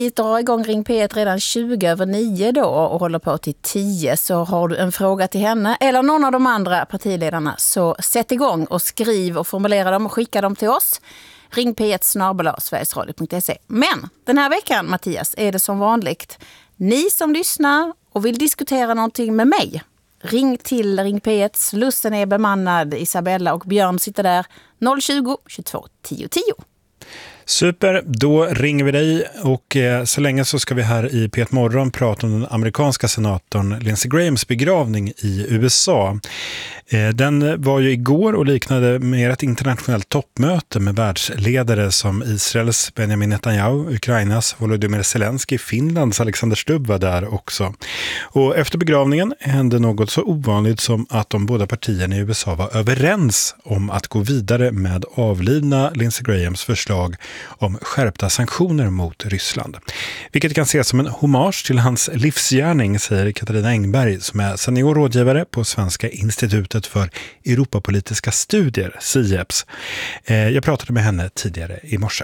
Vi drar igång Ring P1 redan 20:09 då och håller på till 10. Så har du en fråga till henne eller någon av de andra partiledarna, så sätt igång och skriv och formulera dem och skicka dem till oss. Ring P1 @sverigesradio.se. Men den här veckan, Mattias, är det som vanligt ni som lyssnar och vill diskutera någonting med mig. Ring till Ring P1. Slussen är bemannad. Isabella och Björn sitter där. 020 22 10 10. Super, då ringer vi dig och så länge så ska vi här i P1 Morgon prata om den amerikanska senatorn Lindsey Grahams begravning i USA. Den var ju igår och liknade mer ett internationellt toppmöte med världsledare som Israels Benjamin Netanyahu, Ukrainas Volodymyr Zelensky, Finlands Alexander Stubb var där också. Och efter begravningen hände något så ovanligt som att de båda partierna i USA var överens om att gå vidare med avlidna Lindsey Grahams förslag om skärpta sanktioner mot Ryssland. Vilket kan ses som en hommage till hans livsgärning, säger Katarina Engberg som är senior rådgivare på Svenska institutet för Europapolitiska studier, SIEPS. Jag pratade med henne tidigare i morse.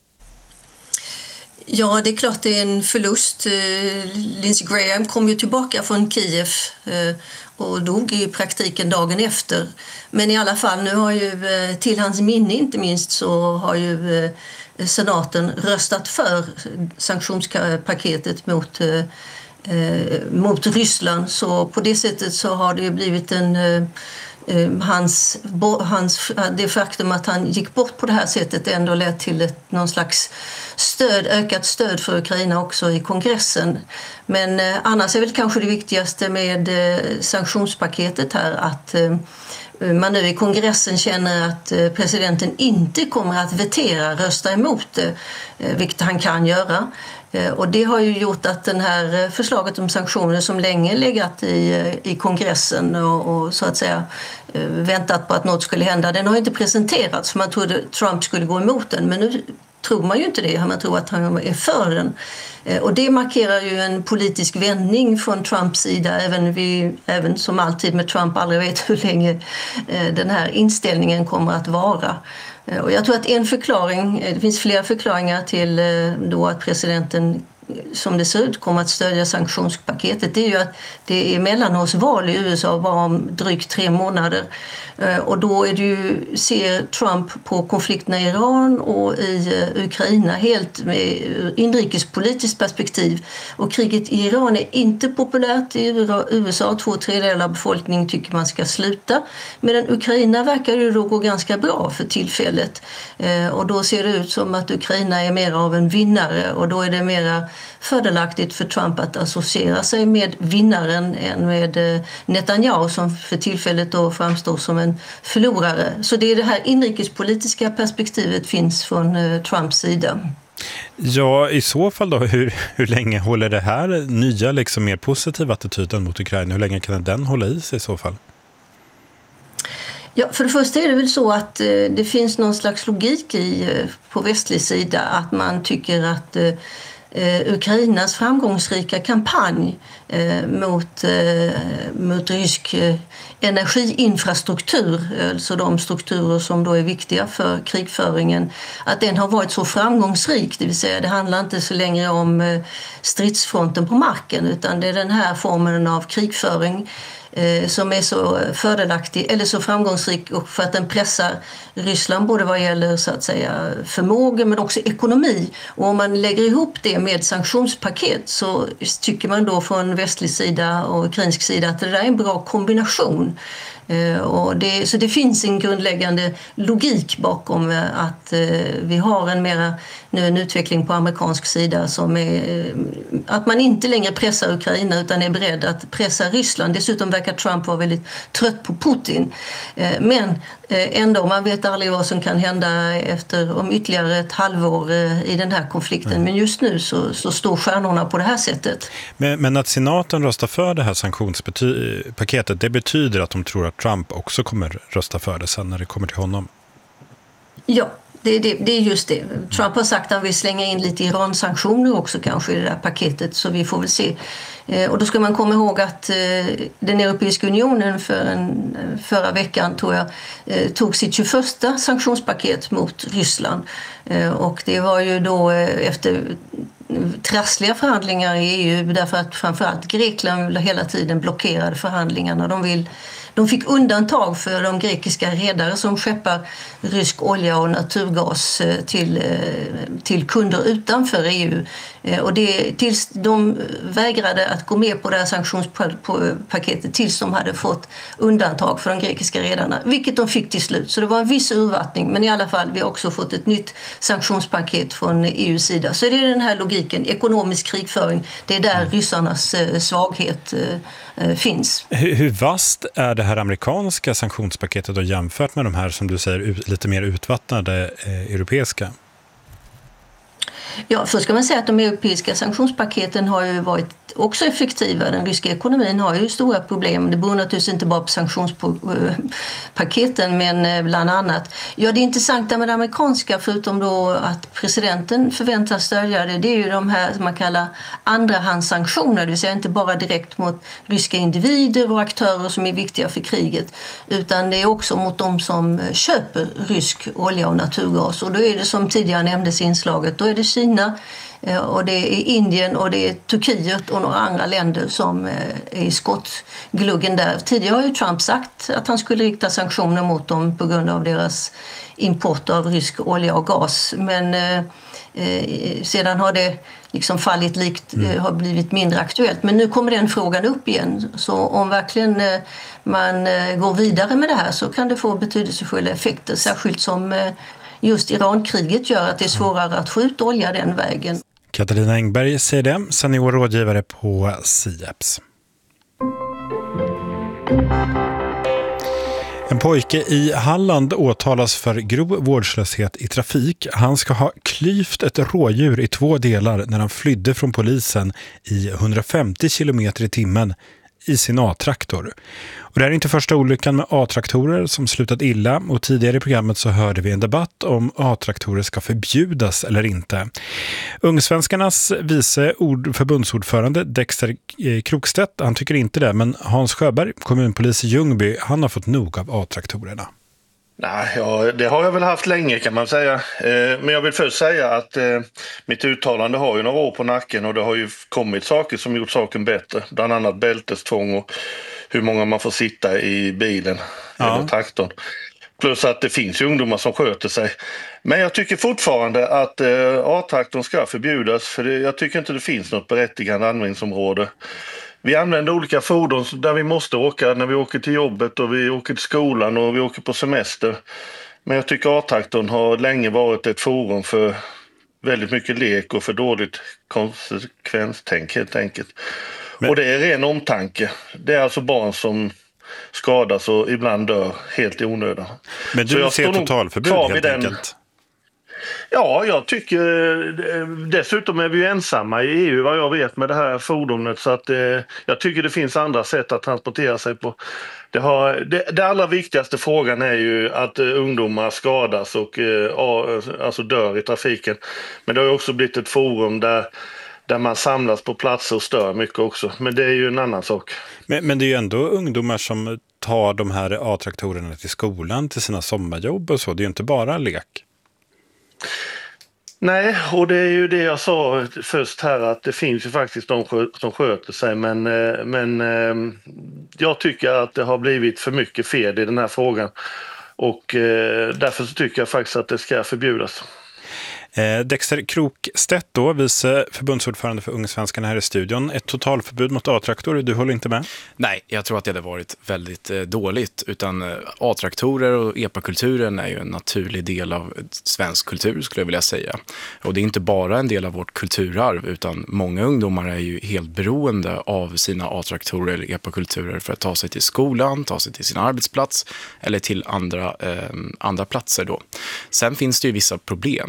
Ja, det är klart det är en förlust. Lindsey Graham kom ju tillbaka från Kiev och dog i praktiken dagen efter. Men i alla fall, nu har ju till hans minne inte minst så har ju senaten röstat för sanktionspaketet mot Ryssland. Så på det sättet så har det blivit det faktum att han gick bort på det här sättet ändå lett till någon slags ökat stöd för Ukraina också i kongressen. Men annars är väl kanske det viktigaste med sanktionspaketet här att man nu i kongressen känner att presidenten inte kommer att rösta emot det, vilket han kan göra. Och det har ju gjort att den här förslaget om sanktioner som länge legat i kongressen och så att säga väntat på att något skulle hända, den har inte presenterats för man trodde Trump skulle gå emot den, men nu tror man ju inte det, man tror att han är för den. Och det markerar ju en politisk vändning från Trumps sida, även som alltid med Trump aldrig vet hur länge den här inställningen kommer att vara. Och jag tror att det finns flera förklaringar till då att presidenten som det ser ut kommer att stödja sanktionspaketet. Det är ju att det är mellanårsval i USA bara om drygt 3 månader. Och då ser Trump på konflikterna i Iran och i Ukraina helt med inrikespolitiskt perspektiv. Och kriget i Iran är inte populärt i USA. 2/3 av befolkningen tycker man ska sluta. Medan Ukraina verkar ju då gå ganska bra för tillfället. Och då ser det ut som att Ukraina är mer av en vinnare och då är det mera fördelaktigt för Trump att associera sig med vinnaren än med Netanyahu som för tillfället då framstår som en förlorare. Så det är det här inrikespolitiska perspektivet finns från Trumps sida. Ja, i så fall då, hur länge håller det här nya liksom mer positiva attityden mot Ukraina? Hur länge kan den hålla i sig i så fall? Ja, för det första är det väl så att det finns någon slags logik på västlig sida att man tycker att Ukrainas framgångsrika kampanj mot rysk energiinfrastruktur, alltså de strukturer som då är viktiga för krigföringen, att den har varit så framgångsrik, det vill säga det handlar inte så längre om stridsfronten på marken utan det är den här formen av krigföring som är så fördelaktig eller så framgångsrik och för att den pressar Ryssland både vad gäller så att säga förmåga men också ekonomi. Och om man lägger ihop det med sanktionspaket så tycker man då från västlig sida och ukrainsk sida att det där är en bra kombination. Så det finns en grundläggande logik bakom att vi har en utveckling på amerikansk sida som är att man inte längre pressar Ukraina utan är beredd att pressa Ryssland. Dessutom verkar Trump vara väldigt trött på Putin. Men ändå, man vet aldrig vad som kan hända om ytterligare ett halvår i den här konflikten. Men just nu så står stjärnorna på det här sättet. Men att senaten röstar för det här sanktionspaketet, det betyder att de tror att Trump också kommer rösta för det sen när det kommer till honom? Ja, Det är just det. Trump har sagt att han vill slänga in lite Iran-sanktioner också kanske i det där paketet, så vi får väl se. Och då ska man komma ihåg att den Europeiska unionen förra veckan tror jag tog sitt 21:a sanktionspaket mot Ryssland. Och det var ju då efter trassliga förhandlingar i EU, därför att framförallt Grekland hela tiden blockerade förhandlingarna. De fick undantag för de grekiska redare som skeppar rysk olja och naturgas till kunder utanför EU. Och tills de vägrade att gå med på det här sanktionspaketet tills de hade fått undantag för de grekiska redarna, vilket de fick till slut. Så det var en viss urvattning, men i alla fall vi har också fått ett nytt sanktionspaket från EUs sida. Så det är den här logiken, ekonomisk krigföring, det är där ryssarnas svaghet finns. Hur vast är det här amerikanska sanktionspaketet då jämfört med de här, som du säger, lite mer utvattnade europeiska? Ja, först ska man säga att de europeiska sanktionspaketen har ju varit också effektiva. Den ryska ekonomin har ju stora problem. Det beror naturligtvis inte bara på sanktionspaketen, men bland annat. Ja, det intressanta med det amerikanska, förutom då att presidenten förväntas stödja det är ju de här som man kallar andrahandssanktioner, det vill säga inte bara direkt mot ryska individer och aktörer som är viktiga för kriget, utan det är också mot de som köper rysk olja och naturgas. Och då är det, som tidigare nämndes i inslaget, då är det Kina, och det är Indien och det är Turkiet och några andra länder som är i skottgluggen där. Tidigare har ju Trump sagt att han skulle rikta sanktioner mot dem på grund av deras import av rysk olja och gas. Men sedan har det liksom fallit har blivit mindre aktuellt. Men nu kommer den frågan upp igen. Så om verkligen man går vidare med det här så kan det få betydelsefulla effekter, särskilt som just Irankriget gör att det är svårare att skjuta olja den vägen. Katarina Engberg säger det, senior rådgivare på SIEPS. En pojke i Halland åtalas för grov vårdslöshet i trafik. Han ska ha klyvt ett rådjur i 2 delar när han flydde från polisen i 150 km i timmen i sin A-traktor. Och det här är inte första olyckan med A-traktorer som slutat illa, och tidigare i programmet så hörde vi en debatt om A-traktorer ska förbjudas eller inte. Ungsvenskarnas vice förbundsordförande Dexter Krokstedt, han tycker inte det, men Hans Sjöberg, kommunpolis i Ljungby, han har fått nog av A-traktorerna. Nej, det har jag väl haft länge kan man säga. Men jag vill först säga att mitt uttalande har ju några år på nacken, och det har ju kommit saker som gjort saken bättre. Bland annat bältestvång och hur många man får sitta i bilen eller traktorn. Plus att det finns ju ungdomar som sköter sig. Men jag tycker fortfarande att A-traktorn ska förbjudas, för jag tycker inte det finns något berättigande användningsområde. Vi använder olika fordon där vi måste åka när vi åker till jobbet och vi åker till skolan och vi åker på semester. Men jag tycker A-traktorn har länge varit ett forum för väldigt mycket lek och för dåligt konsekvenstänk helt enkelt. Och det är ren omtanke. Det är alltså barn som skadas och ibland dör helt i onödan. Men du ser totalförbud helt enkelt? Ja, jag tycker dessutom är vi ju ensamma i EU vad jag vet med det här fordonet, så att jag tycker det finns andra sätt att transportera sig på. Det allra viktigaste frågan är ju att ungdomar skadas och alltså dör i trafiken. Men det har ju också blivit ett forum där man samlas på platser och stör mycket också. Men det är ju en annan sak. Men det är ju ändå ungdomar som tar de här A-traktorerna till skolan, till sina sommarjobb och så. Det är ju inte bara lek. Nej, och det är ju det jag sa först här, att det finns ju faktiskt de som sköter sig, men jag tycker att det har blivit för mycket fel i den här frågan, och därför så tycker jag faktiskt att det ska förbjudas. Dexter Krokstedt då, vice förbundsordförande för Ungsvenskarna här i studion. Ett totalförbud mot A-traktorer, du håller inte med? Nej, jag tror att det hade varit väldigt dåligt. Utan A-traktorer och epakulturen är ju en naturlig del av svensk kultur, skulle jag vilja säga. Och det är inte bara en del av vårt kulturarv, utan många ungdomar är ju helt beroende av sina A-traktorer eller epakulturer för att ta sig till skolan, ta sig till sin arbetsplats eller till andra platser då. Sen finns det ju vissa problem. Här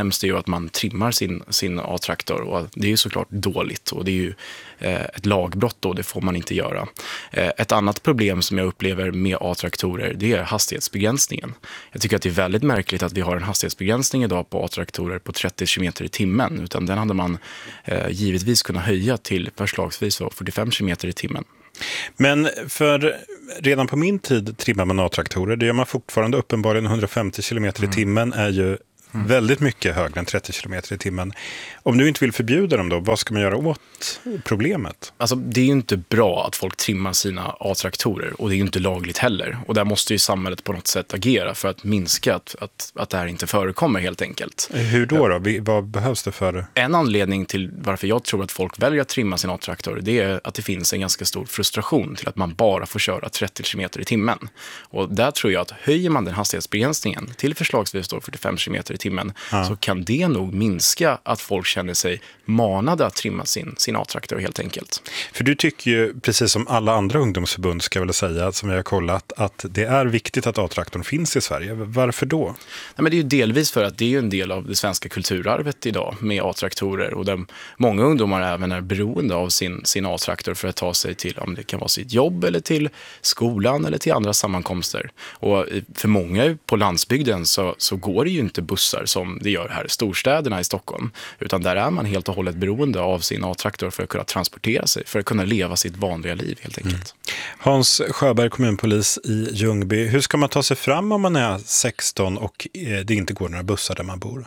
nämns det ju att man trimmar sin A-traktor, och det är ju såklart dåligt, och det är ju ett lagbrott då, det får man inte göra. Ett annat problem som jag upplever med A-traktorer, det är hastighetsbegränsningen. Jag tycker att det är väldigt märkligt att vi har en hastighetsbegränsning idag på A-traktorer på 30 km i timmen, utan den hade man givetvis kunnat höja till förslagsvis 45 km i timmen. Men för redan på min tid trimmar man A-traktorer. Det gör man fortfarande uppenbarligen. 150 km i timmen är ju väldigt mycket högre än 30 km i timmen. Om du inte vill förbjuda dem då, vad ska man göra åt problemet? Alltså, det är ju inte bra att folk trimmar sina A-traktorer, och det är ju inte lagligt heller. Och där måste ju samhället på något sätt agera för att minska att det här inte förekommer helt enkelt. Hur då? Vad behövs det för? En anledning till varför jag tror att folk väljer att trimma sin A-traktor, det är att det finns en ganska stor frustration till att man bara får köra 30 km i timmen. Och där tror jag att höjer man den hastighetsbegränsningen till förslagsvis 45 km i timmen, så kan det nog minska att folk känner sig manade att trimma sin A-traktor helt enkelt. För du tycker ju, precis som alla andra ungdomsförbund ska jag väl säga, som jag har kollat, att det är viktigt att A-traktorn finns i Sverige. Varför då? Nej, men det är ju delvis för att det är en del av det svenska kulturarvet idag med A-traktorer, och där många ungdomar även är beroende av sin A-traktor för att ta sig till, om det kan vara sitt jobb eller till skolan eller till andra sammankomster. Och för många på landsbygden så går det ju inte bussar som det gör här i storstäderna i Stockholm, utan där är man helt och hållet beroende av sin A-traktor för att kunna transportera sig, för att kunna leva sitt vanliga liv helt enkelt. Hans Sjöberg, kommunpolis i Ljungby. Hur ska man ta sig fram om man är 16 och det inte går några bussar där man bor?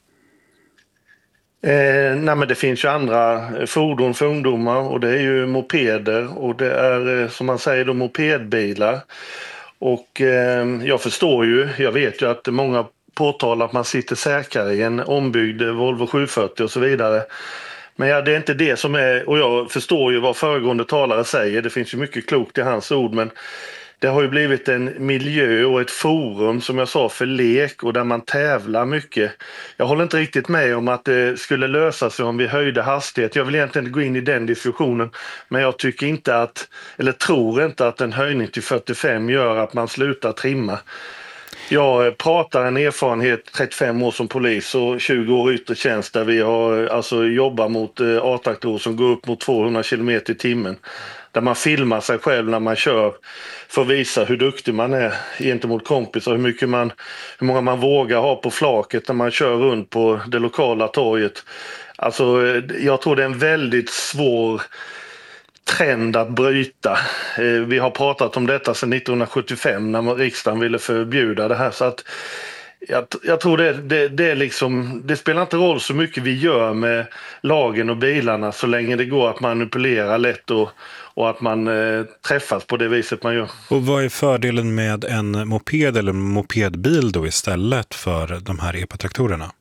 Nej, men det finns ju andra fordon för ungdomar, och det är ju mopeder, och det är som man säger då mopedbilar. Och jag vet ju att många påtalar att man sitter säkrare i en ombyggd Volvo 740 och så vidare. Men det är inte det som är, och jag förstår ju vad föregående talare säger, det finns ju mycket klokt i hans ord, men det har ju blivit en miljö och ett forum, som jag sa, för lek, och där man tävlar mycket. Jag håller inte riktigt med om att det skulle lösa sig om vi höjde hastighet. Jag vill egentligen inte gå in i den diskussionen, men jag tycker inte tror inte att en höjning till 45 gör att man slutar trimma. Jag pratar en erfarenhet, 35 år som polis och 20 år yttre tjänst, där vi har jobbat mot A-traktorer som går upp mot 200 km i timmen. Där man filmar sig själv när man kör för att visa hur duktig man är gentemot kompisar, hur många man vågar ha på flaket när man kör runt på det lokala torget. Alltså, jag tror det är en väldigt svår trend att bryta. Vi har pratat om detta sedan 1975 när riksdagen ville förbjuda det här, så att jag tror det är liksom, det spelar inte roll så mycket vi gör med lagen och bilarna så länge det går att manipulera lätt och att man träffas på det viset man gör. Och vad är fördelen med en moped eller en mopedbil då istället för de här EPA-traktorerna?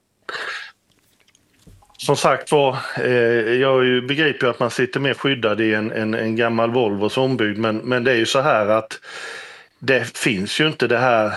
Som sagt jag begriper ju att man sitter mer skyddad i en gammal Volvo som ombyggd, men det är ju så här att det finns ju inte det här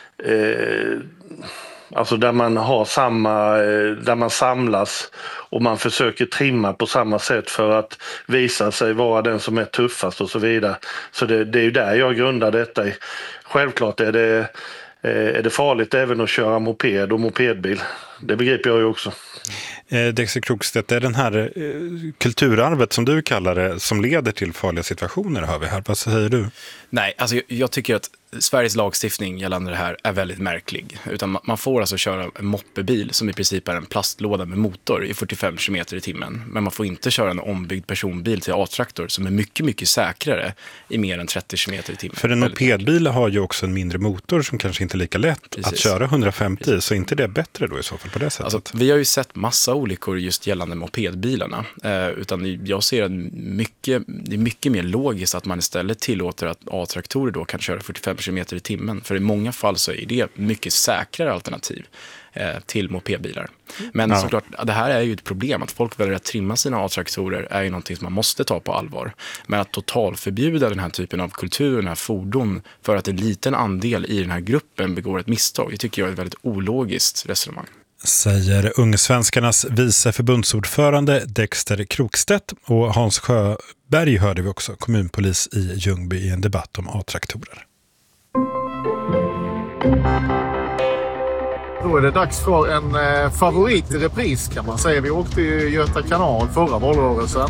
alltså där man har där man samlas och man försöker trimma på samma sätt för att visa sig vara den som är tuffast och så vidare. Så det är ju där jag grundar detta i. Självklart är det farligt även att köra moped och mopedbil. Det begriper jag ju också. Dexter Krokstedt, är den här kulturarvet som du kallar det som leder till farliga situationer, hör vi här. Vad säger du? Nej, alltså jag tycker att Sveriges lagstiftning gällande det här är väldigt märklig. Utan man får alltså köra en moppebil som i princip är en plastlåda med motor i 45 km i timmen. Men man får inte köra en ombyggd personbil till A-traktor som är mycket, mycket säkrare i mer än 30 km i timmen. För en mopedbil har ju också en mindre motor som kanske inte är lika lätt att köra 150. Så är inte det bättre då i så fall på det sättet? Alltså, vi har ju sett massa olyckor just gällande mopedbilarna. Utan jag ser att det är mycket mer logiskt att man istället tillåter att A-traktorer då kan köra 45 km i timmen. För i många fall så är det mycket säkrare alternativ till mopedbilar. Men såklart, det här är ju ett problem. Att folk väljer att trimma sina A-traktorer är ju någonting som man måste ta på allvar. Men att totalförbjuda den här typen av kultur, den här fordon, för att en liten andel i den här gruppen begår ett misstag, det tycker jag är ett väldigt ologiskt resonemang. Säger Ungsvenskarnas vice förbundsordförande Dexter Krokstedt, och Hans Sjöberg hörde vi också, kommunpolis i Ljungby, i en debatt om A-traktorer. Då är det dags för en favorit i repris kan man säga. Vi åkte ju Göta kanal förra valrörelsen.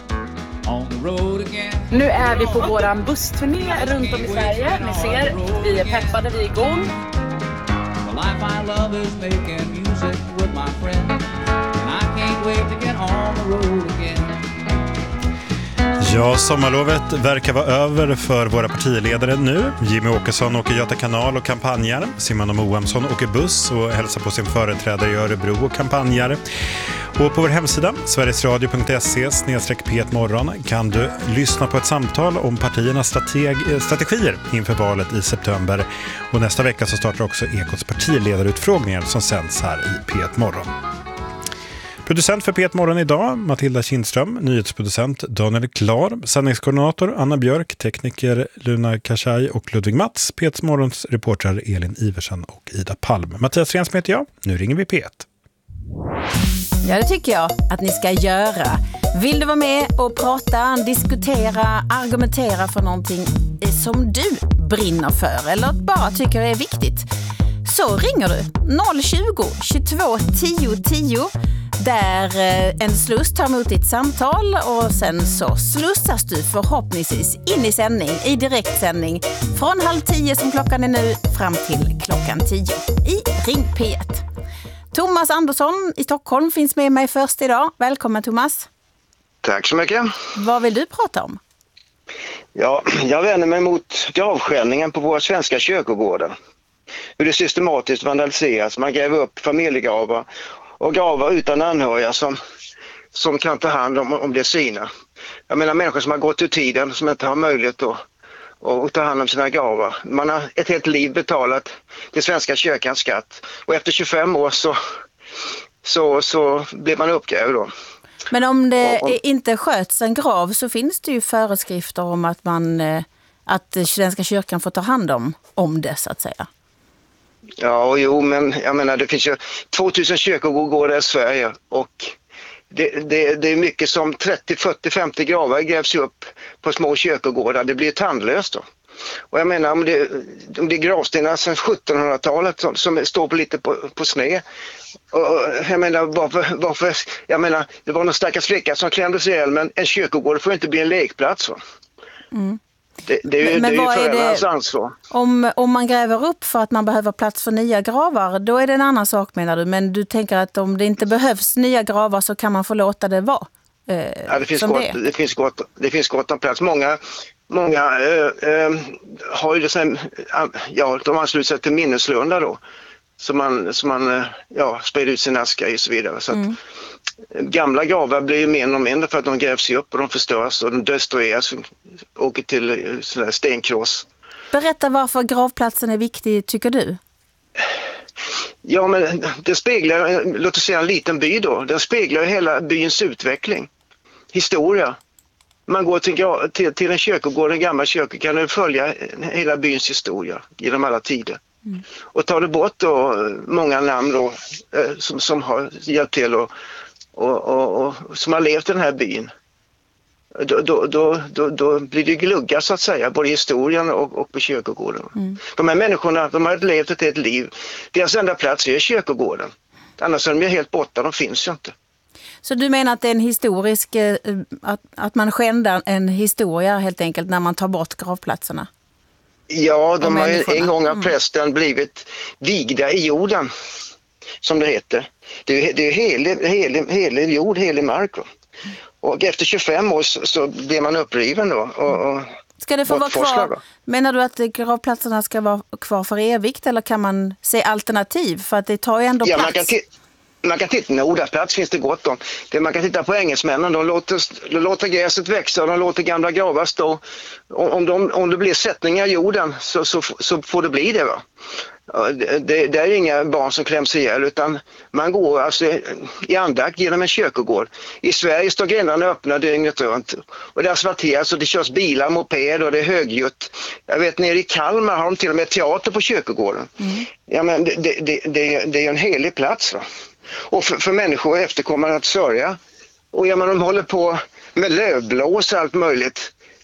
Nu är vi på våran bussturné runt om i Sverige. Ni ser, vi är peppade, vi är igång. Ja, sommarlovet verkar vara över för våra partiledare nu. Jimmy Åkesson åker Göta kanal och kampanjar. Simon Moamsson åker buss och hälsar på sin företrädare i Örebro och kampanjar. Och på vår hemsida, sverigesradio.se/P1morgon, kan du lyssna på ett samtal om partiernas strategier inför valet i september. Och nästa vecka så startar också Ekots partiledarutfrågningar som sänds här i P1 Morgon. Producent för P1 Morgon idag, Matilda Kindström, nyhetsproducent Daniel Klar, sändningskoordinator Anna Björk, tekniker Luna Kashai och Ludvig Mats, P1 Morgons reportrar Elin Iversen och Ida Palm. Mattias Rensm heter jag, nu ringer vi P1. Ja, det tycker jag att ni ska göra. Vill du vara med och prata, diskutera, argumentera för någonting som du brinner för eller bara tycker är viktigt, så ringer du 020 22 10 10 där en sluss tar emot ditt samtal och sen så slussas du förhoppningsvis in i sändning, i direktsändning från 9:30 som klockan är nu fram till klockan 10 i Ring P1. Thomas Andersson i Stockholm finns med mig först idag. Välkommen Thomas. Tack så mycket. Vad vill du prata om? Ja, jag vänder mig mot gravskändningen på våra svenska kyrkogårdar. Hur det systematiskt vandaliseras. Man gräver upp familjegravar och gravar utan anhöriga som kan ta hand om det sina. Jag menar människor som har gått ur tiden, som inte har möjlighet att ta hand om sina gravar. Man har ett helt liv betalat till Svenska kyrkans skatt. Och efter 25 år så blir man uppgrävd då. Men om det inte sköts en grav så finns det ju föreskrifter om att Svenska kyrkan får ta hand om det så att säga. Ja, jo, men jag menar det finns ju 2000 kyrkogårdar i Sverige och det är mycket som 30, 40, 50 gravar grävs upp på små kyrkogårdar. Det blir tandlöst då. Och jag menar om det är gravstenar sedan 1700-talet som står lite på sned. Och jag menar varför jag menar det var någon stackars flicka som klämdes ihjäl, men en kyrkogård får inte bli en lekplats va. Mm. Det är ju föräldrarnas ansvar. Om man gräver upp för att man behöver plats för nya gravar, då är det en annan sak menar du. Men du tänker att om det inte behövs nya gravar så kan man få låta det vara? Ja, det finns gott om plats. Många har ju det sen, de ansluter sig till minneslundar då. Så man sprider ut sin aska och så vidare. Så att gamla gravar blir ju mer och mindre för att de grävs upp och de förstörs och de destrueras och åker till sådär stenkross. Berätta varför gravplatsen är viktig tycker du? Ja, men det speglar, låt oss säga en liten by då. Den speglar hela byns utveckling. Historia. Man går till en kyrkogård, en gammal kyrka, kan du följa hela byns historia genom alla tider. Mm. Och tar du bort då många namn då, som har hjälpt till och som har levt i den här byn, då blir det glugga så att säga, både i historien och på kyrkogården. Mm. De här människorna, de har levt ett helt liv. Deras enda plats är kyrkogården. Annars är de helt borta, de finns ju inte. Så du menar att det är en historisk, att man skändar en historia helt enkelt när man tar bort gravplatserna? Ja, de har ju en gång av prästen blivit vigda i jorden, som det heter. Det är helig jord, helig mark. Och efter 25 år så blir man uppriven då. Och ska det få vara kvar? Menar du att gravplatserna ska vara kvar för evigt eller kan man se alternativ? För att det tar ju ändå plats. Man kan titta, Nordaplats finns det gott om. Man kan titta på engelsmännen, de låter gräset växa och de låter gamla gravar stå. Om det blir sättningar i jorden så får det bli det va. Det är inga barn som kläms ihjäl utan man går alltså i andakt genom en kyrkogård. I Sverige står gränderna öppna dygnet runt och det asfalteras och det körs bilar, moped och det är högljutt. Jag vet nere i Kalmar har de till och med teater på kyrkogården. Mm. Ja, men det är en helig plats va. Och för människor efterkommer att sörja. Och ja, men de håller på med lövblås och allt möjligt.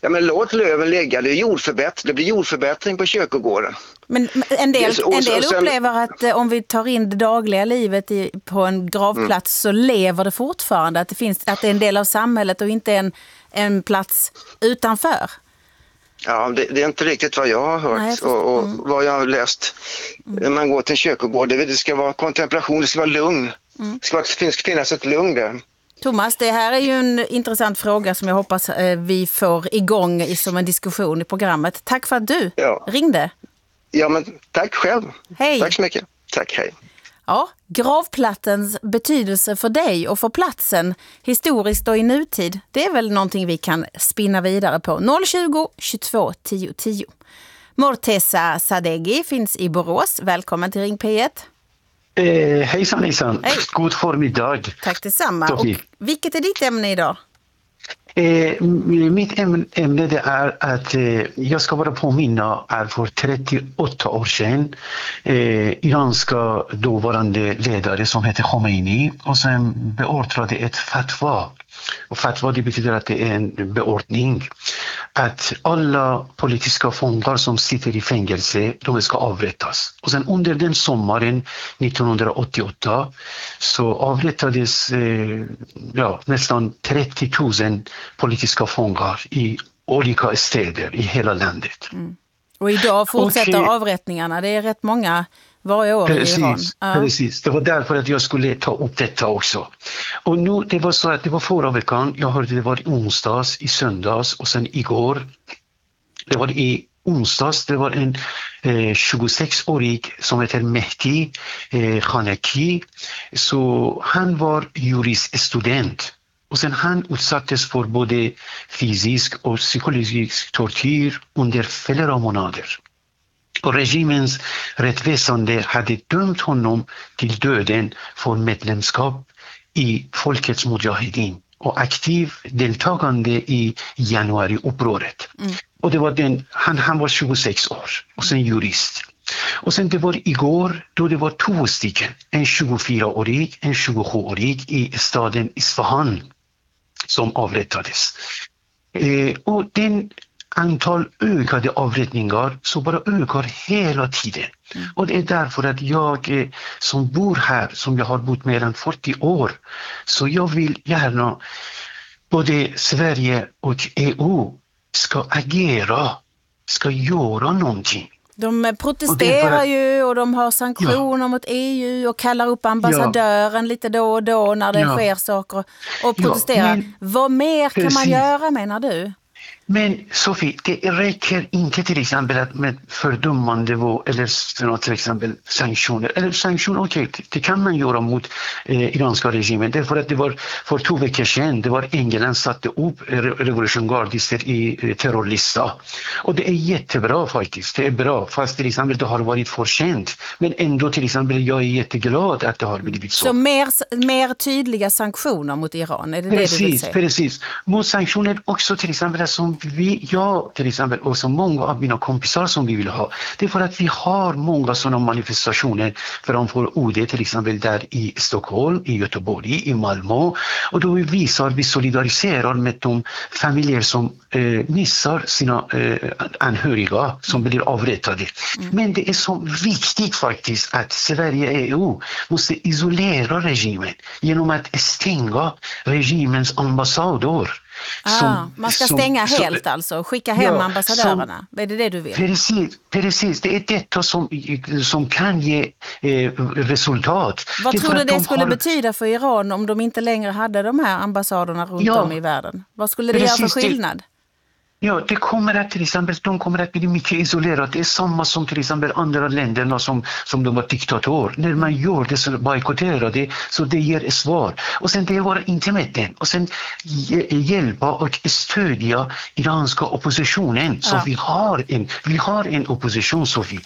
Ja, men låt löven ligga, det blir jordförbättring på kyrkogården. Men en del upplever att om vi tar in det dagliga livet på en gravplats så lever det fortfarande. Att det är en del av samhället och inte en plats utanför. Ja, det är inte riktigt vad jag har hört och vad jag har läst. När man går till en kyrkogård, det ska vara kontemplation, det ska vara lugn. Det ska finnas ett lugn där. Thomas, det här är ju en intressant fråga som jag hoppas vi får igång som en diskussion i programmet. Tack för att du ringde. Ja, men tack själv. Hej. Tack så mycket. Tack, hej. Ja, gravplatsens betydelse för dig och för platsen historiskt och i nutid, det är väl någonting vi kan spinna vidare på. 020 22 10 10. Morteza Sadeghi finns i Borås. Välkommen till Ring P1. Hejsan. Hej. God förmiddag. Tack detsamma. Och vilket är ditt ämne idag? Mitt ämne det är att jag ska bara påminna att för 38 år sedan iranska dåvarande ledare som heter Khomeini och sen beordrade ett fatwa. Och fatwa det betyder att det är en beordning att alla politiska fångar som sitter i fängelse, de ska avrättas. Och sen under den sommaren 1988 så avrättades nästan 30 000 politiska fångar i olika städer i hela landet. Och idag fortsätter avrättningarna, det är rätt många varje år i Iran. Precis, det var därför att jag skulle ta upp detta också. Och nu, det var så att det var förra veckan, jag hörde det var i onsdags, i söndags och sen igår. Det var i onsdags, det var en 26-årig som heter Mehdi Khanaki. Så han var juriststudent. Och sen han utsattes för både fysisk och psykologisk tortyr under flera månader. Och regimens rättsväsende hade dömt honom till döden för medlemskap i Folkets Mujahedin och aktiv deltagande i januariupproret. Och det var han var 26 år och sen jurist. Och sen det var igår då det var 2 stycken, en 24-årig, en 27-årig i staden Isfahan som avrättades. Och den antal ökade avrättningar så bara ökar hela tiden. Och det är därför att jag som bor här, som jag har bott mer än 40 år, så jag vill gärna både Sverige och EU ska agera, ska göra någonting. De protesterar ju och de har sanktioner mot EU och kallar upp ambassadören lite då och då när det sker saker och protesterar. Vad mer kan man göra, menar du? Men Sofie, det räcker inte till exempel med fördömande eller till exempel sanktioner. Eller sanktioner, okej, det kan man göra mot iranska regimen. Därför att det var för 2 veckor sedan, det var England satte upp revolutionsgardister i terrorlista. Och det är jättebra faktiskt, det är bra. Fast till exempel det har varit för sent. Men ändå till exempel jag är jätteglad att det har blivit så. Så mer tydliga sanktioner mot Iran, är det det du vill säga? Precis. Mot sanktioner också till exempel som jag till exempel och som många av mina kompisar som vi vill ha. Det är för att vi har många sådana manifestationer framför UD till exempel där i Stockholm, i Göteborg, i Malmö. Och då vi solidariserar med de familjer som missar sina anhöriga som blir avrättade. Men det är så viktigt faktiskt att Sverige och EU måste isolera regimen genom att stänga regimens ambassader. Man ska stänga helt alltså, skicka hem ambassadörerna. Är det du vill? Precis. Det är detta som kan ge resultat. Vad tror du det skulle betyda för Iran om de inte längre hade de här ambassaderna runt om i världen? Vad skulle det göra för skillnad? Ja, det kommer att till exempel, de kommer att bli mycket isolerade. Det är samma som till exempel andra länderna som de var diktator. När man gör det så bojkotterar det, så det ger svar. Och sen det var inte med den. Och sen hjälpa och stödja iranska oppositionen. Så vi har en opposition, Sofie,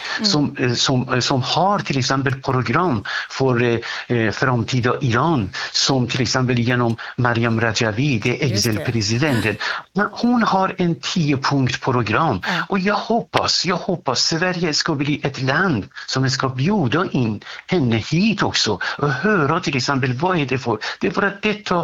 som har till exempel program för framtida Iran. Som till exempel genom Mariam Rajavi, det exilpresidenten. Hon har en 10-punktprogram. Och jag hoppas Sverige ska bli ett land som ska bjuda in henne hit också och höra till exempel vad är det för. Det är för att detta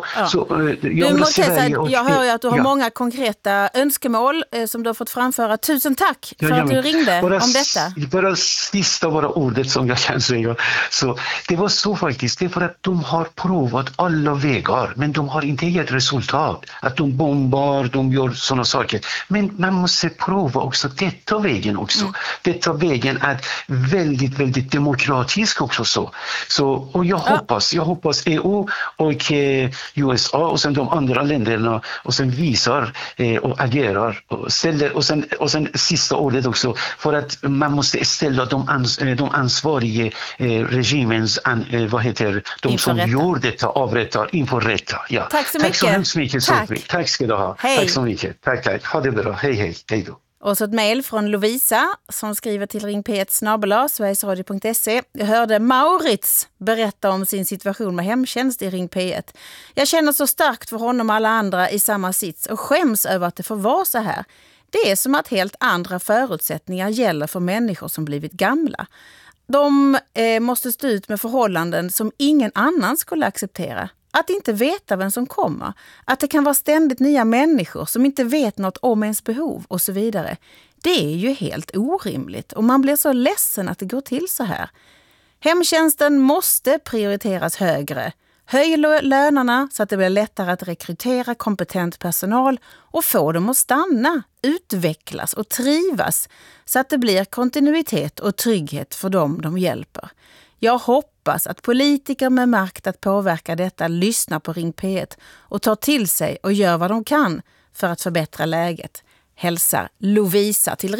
jag hör ju att du har många konkreta önskemål som du har fått framföra. Tusen tack för att du ringde om detta. Bara sista ordet som jag kan säga. Så det var så faktiskt, det är för att de har provat alla vägar men de har inte gett resultat. Att de bombar, de gör sådana saker. Men man måste prova också detta vägen också. Detta vägen är väldigt, väldigt demokratisk också så och jag hoppas EU och USA och sen de andra länderna och sen visar och agerar och ställer och sen sista ordet också för att man måste ställa de ansvariga regimens de som gör detta avrättar inför rätta. Ja. Tack så mycket. Tack så hemskt mycket Sofie. Tack ska du ha. Hej. Tack så mycket. Tack. Ha det bra. Hej då. Och så ett mejl från Lovisa som skriver till ringp1@sverigesradio.se. Jag hörde Maurits berätta om sin situation med hemtjänst i Ring P1. Jag känner så starkt för honom och alla andra i samma sits och skäms över att det får vara så här. Det är som att helt andra förutsättningar gäller för människor som blivit gamla. De måste stå ut med förhållanden som ingen annan skulle acceptera. Att inte veta vem som kommer. Att det kan vara ständigt nya människor som inte vet något om ens behov och så vidare. Det är ju helt orimligt och man blir så ledsen att det går till så här. Hemtjänsten måste prioriteras högre. Höj lönerna så att det blir lättare att rekrytera kompetent personal och få dem att stanna, utvecklas och trivas så att det blir kontinuitet och trygghet för dem de hjälper. Jag hoppas att politiker med makt att påverka detta lyssnar på Ring P1 och tar till sig och gör vad de kan för att förbättra läget. Hälsar Lovisa till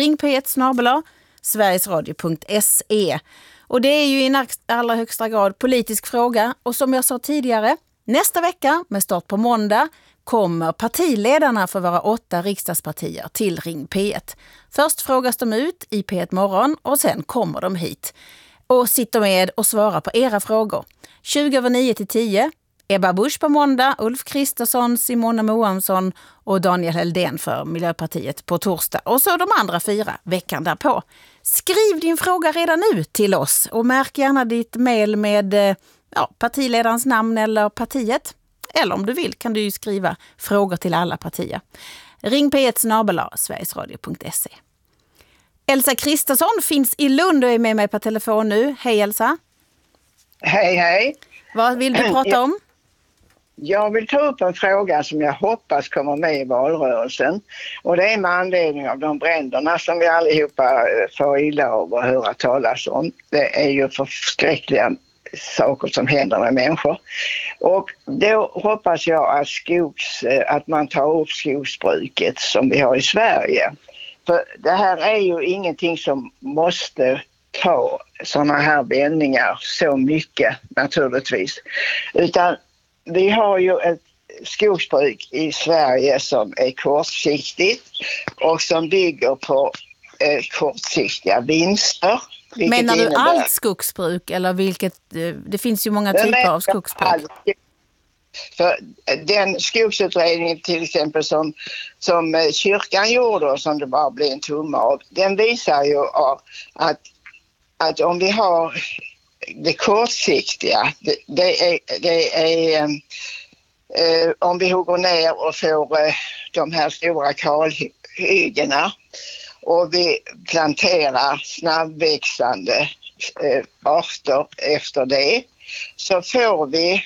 ringp1@sverigesradio.se. Och det är ju i allra högsta grad politisk fråga och som jag sa tidigare, nästa vecka med start på måndag kommer partiledarna för våra 8 riksdagspartier till Ring P1. Först frågas de ut i P1 Morgon och sen kommer de hit och sitter med och svarar på era frågor. 20:09 till 10. Ebba Busch på måndag, Ulf Kristersson, Simona Moamsson och Daniel Heldén för Miljöpartiet på torsdag. Och så de andra 4 veckan därpå. Skriv din fråga redan nu till oss och märk gärna ditt mejl med partiledarens namn eller partiet. Eller om du vill kan du ju skriva frågor till alla partier. Ring p1@sverigesradio.se. Elsa Kristersson finns i Lund och är med mig på telefon nu. Hej Elsa. Hej. Vad vill du prata om? Jag vill ta upp en fråga som jag hoppas kommer med i valrörelsen. Och det är med anledning av de bränderna som vi allihopa får illa av att höra talas om. Det är ju förskräckliga saker som händer med människor. Och då hoppas jag att man tar upp skogsbruket som vi har i Sverige. För det här är ju ingenting som måste ta sådana här vändningar så mycket naturligtvis. Utan vi har ju ett skogsbruk i Sverige som är kortsiktigt och som bygger på kortsiktiga vinster. Menar du allt skogsbruk eller vilket? Det finns ju många typer av skogsbruk. För den skogsutredning till exempel som kyrkan gjorde och som det bara blev en tumme av, den visar ju att om vi har det kortsiktiga, det är om vi går ner och får de här stora kalhyggena och vi planterar snabbväxande arter efter det, så får vi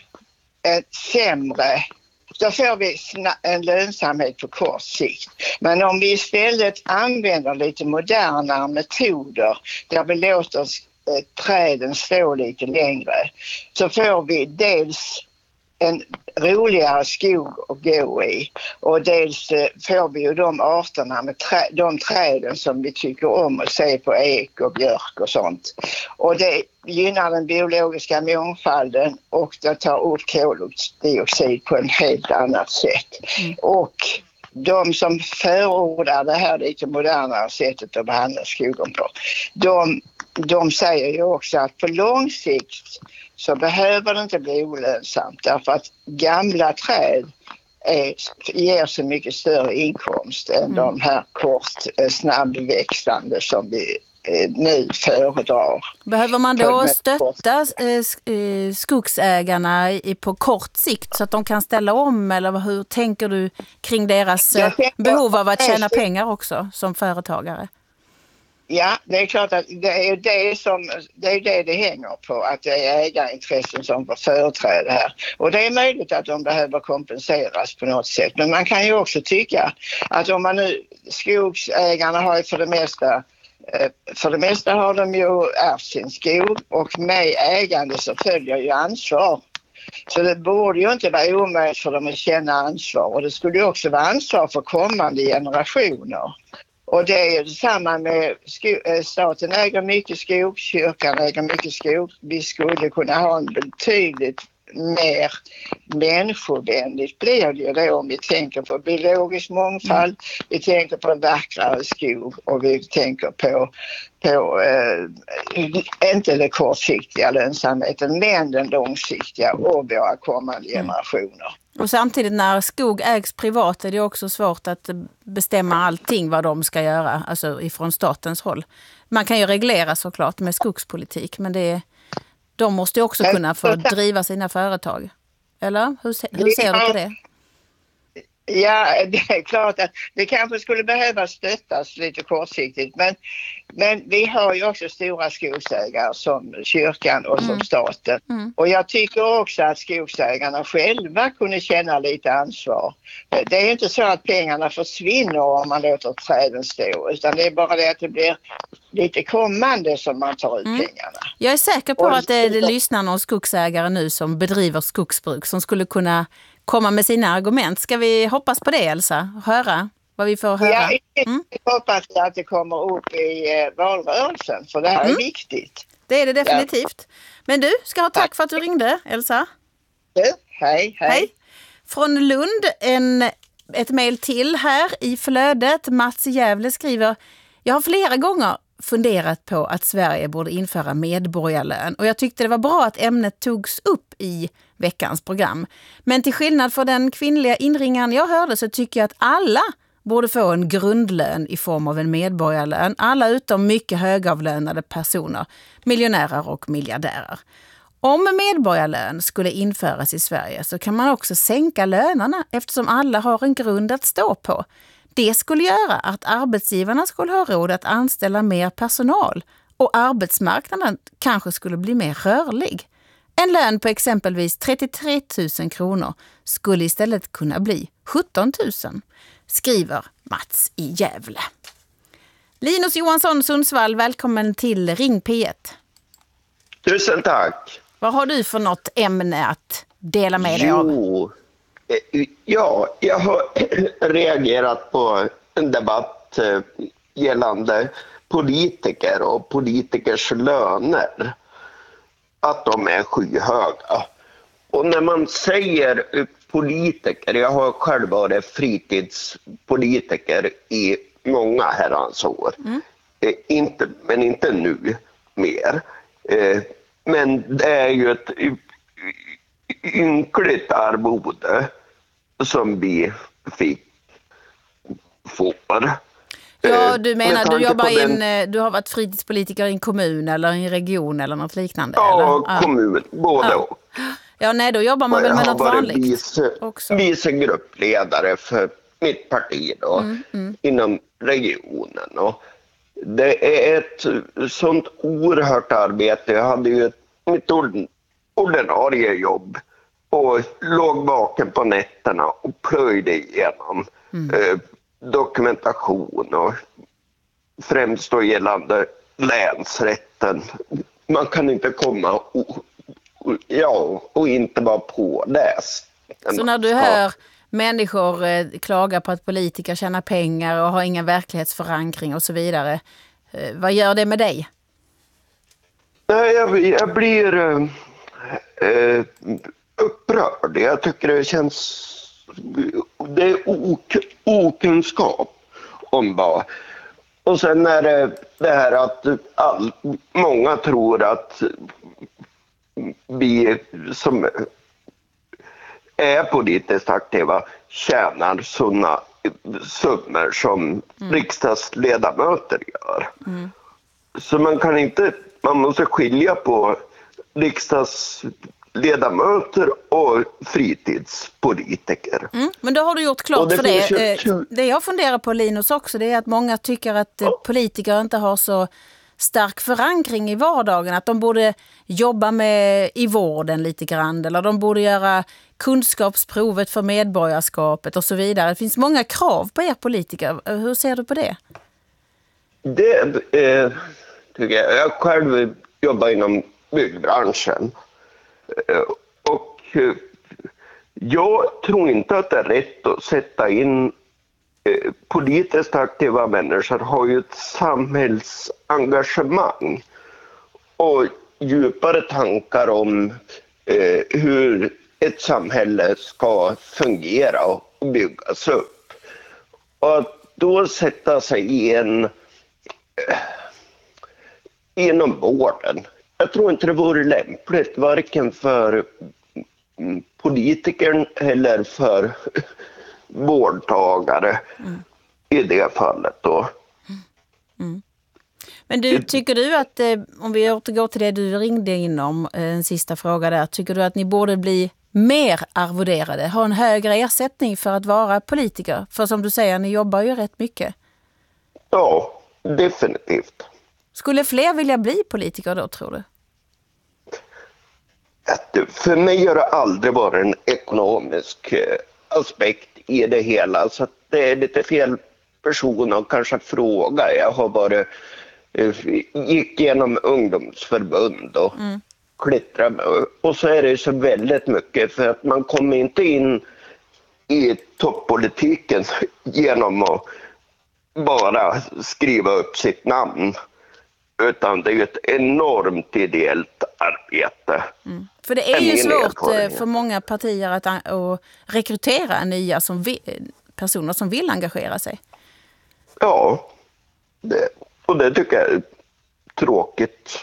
en lönsamhet på kort sikt. Men om vi istället använder lite modernare metoder där vi låter träden stå lite längre, så får vi dels en roligare skog att gå i och dels får vi ju de arterna med de träden som vi tycker om att se på, ek och björk och sånt. Och det gynnar den biologiska mångfalden och det tar upp koldioxid på ett helt annat sätt. Och de som förordar det här lite modernare sättet att behandla skogen på, de säger ju också att på lång sikt så behöver det inte bli olönsamt, därför att gamla träd ger så mycket större inkomst än de här snabbväxande som vi nu föredrar. Behöver man då stötta skogsägarna på kort sikt så att de kan ställa om, eller hur tänker du kring deras behov av att tjäna pengar också som företagare? Ja, det är klart att det är det hänger på, att det är ägarintressen som får företräde här. Och det är möjligt att de behöver kompenseras på något sätt. Men man kan ju också tycka att om man nu, skogsägarna har ju för det mesta har de ju ärvt sin skog, och med ägande så följer ju ansvar. Så det borde ju inte vara omöjligt för dem att känna ansvar, och det skulle ju också vara ansvar för kommande generationer. Och det är ju detsamma med staten äger mycket skog, kyrkan äger mycket skog. Vi skulle kunna ha en betydligt mer människovänligt blir det ju då om vi tänker på biologisk mångfald, vi tänker på en vackrare skog, och vi tänker på inte den kortsiktiga lönsamheten men den långsiktiga och våra kommande generationer. Och samtidigt när skog ägs privat är det också svårt att bestämma allting vad de ska göra, alltså ifrån statens håll. Man kan ju reglera såklart med skogspolitik, men de måste ju också kunna få driva sina företag. Eller? Hur ser du på det? Ja, det är klart att det kanske skulle behöva stöttas lite kortsiktigt. Men vi har ju också stora skogsägare som kyrkan och som staten. Och jag tycker också att skogsägarna själva kunde känna lite ansvar. Det är inte så att pengarna försvinner om man låter träden stå, utan det är bara det att det blir lite kommande som man tar ut pengarna. Jag är säker på att det lyssnar någon skogsägare nu som bedriver skogsbruk som skulle kunna komma med sina argument. Ska vi hoppas på det, Elsa? Höra vad vi får höra? Ja, jag hoppas att det kommer upp i valrörelsen, för det här är viktigt. Det är det definitivt. Men du, ska ha tack för att du ringde, Elsa. Hej. Från Lund, ett mejl till här i flödet. Mats i Gävle skriver: jag har flera gånger funderat på att Sverige borde införa medborgarlön, och jag tyckte det var bra att ämnet togs upp i veckans program. Men till skillnad från den kvinnliga inringaren jag hörde så tycker jag att alla borde få en grundlön i form av en medborgarlön. Alla utom mycket högavlönade personer, miljonärer och miljardärer. Om medborgarlön skulle införas i Sverige så kan man också sänka lönerna eftersom alla har en grund att stå på. Det skulle göra att arbetsgivarna skulle ha råd att anställa mer personal och arbetsmarknaden kanske skulle bli mer rörlig. En lön på exempelvis 33 000 kronor skulle istället kunna bli 17 000, skriver Mats i Gävle. Linus Johansson, Sundsvall, välkommen till Ring P1. Tusen tack. Vad har du för något ämne att dela med dig av? Ja, jag har reagerat på en debatt gällande politiker och politikers löner. Att de är skyhöga. Och när man säger politiker, jag har själv varit fritidspolitiker i många herrans år. Men inte nu mer. Men det är ju ett ynkligt arvode som vi får. Ja, du menar du jobbar du har varit fritidspolitiker i en kommun eller en region eller något liknande? Ja, eller? kommun, både och. Ja, nej, då jobbar man väl med något vanligt också. Vice gruppledare för mitt parti då, inom regionen. Och det är ett sånt oerhört arbete. Jag hade ju mitt ordinarie jobb och låg vaken på nätterna och plöjde igenom dokumentation och främst då gällande länsrätten. Man kan inte komma och inte vara påläst. Så när du hör människor klaga på att politiker tjänar pengar och har ingen verklighetsförankring och så vidare, vad gör det med dig? Jag blir upprörd. Jag tycker det känns... Det är okunskap om vad. Och sen är det här att många tror att vi som är politiskt aktiva tjänar sådana summor som riksdagsledamöter gör. Så man måste skilja på riksdagsledamöter och fritidspolitiker. Men då har du gjort klart för det. Det jag funderar på, Linus, också, det är att många tycker att politiker inte har så stark förankring i vardagen, att de borde jobba med i vården lite grann, eller de borde göra kunskapsprovet för medborgarskapet och så vidare. Det finns många krav på er politiker. Hur ser du på det? Det tycker jag. Jag själv jobbar inom byggbranschen och jag tror inte att det är rätt att sätta in politiskt aktiva människor har ju ett samhällsengagemang och djupare tankar om hur ett samhälle ska fungera och byggas upp. Och att då sätta sig inom vården. Jag tror inte det vore lämpligt varken för politikern eller för vårdtagare i det fallet då. Men tycker du att, om vi återgår till det du ringde inom, en sista fråga där, tycker du att ni borde bli mer arvoderade, ha en högre ersättning för att vara politiker? För som du säger, ni jobbar ju rätt mycket. Ja, definitivt. Skulle fler vilja bli politiker då, tror du? För mig har det aldrig varit en ekonomisk aspekt i det hela, så att det är lite fel person att kanske fråga. Jag har gick igenom ungdomsförbund och klättrade med, och så är det så väldigt mycket, för att man kommer inte in i toppolitiken genom att bara skriva upp sitt namn, utan det är ett enormt ideellt arbete. För det är ju svårt för många partier att rekrytera nya personer som vill engagera sig. Ja, och det tycker jag är tråkigt.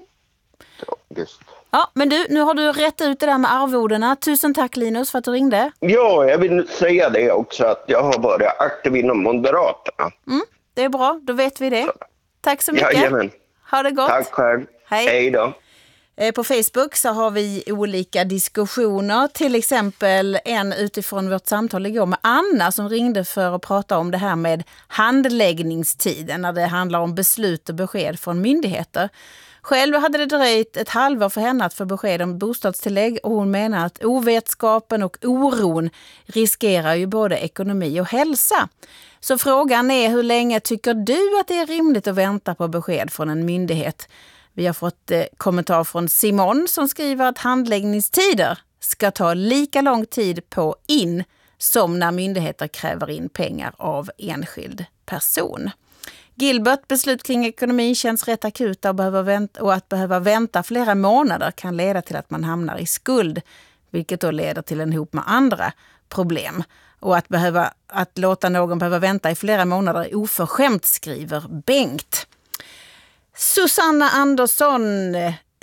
Ja, men nu har du rätt ut det där med arvodena. Tusen tack, Linus, för att du ringde. Ja, jag vill säga det också, att jag har varit aktiv inom Moderaterna. Det är bra, då vet vi det. Tack så mycket. Jajamän. Ha det gott. Tack själv. Hej då. På Facebook så har vi olika diskussioner, till exempel en utifrån vårt samtal igår med Anna som ringde för att prata om det här med handläggningstiden när det handlar om beslut och besked från myndigheter. Själv hade det dröjt ett halvår för henne att få besked om bostadstillägg, och hon menar att ovetskapen och oron riskerar ju både ekonomi och hälsa. Så frågan är, hur länge tycker du att det är rimligt att vänta på besked från en myndighet? Vi har fått kommentar från Simon som skriver att handläggningstider ska ta lika lång tid på in som när myndigheter kräver in pengar av enskild person. Gilbert, beslut kring ekonomin känns rätt akuta och att behöva vänta flera månader kan leda till att man hamnar i skuld, vilket då leder till en hop med andra problem. Och att låta någon behöva vänta i flera månader är oförskämt, skriver Bengt. Susanna Andersson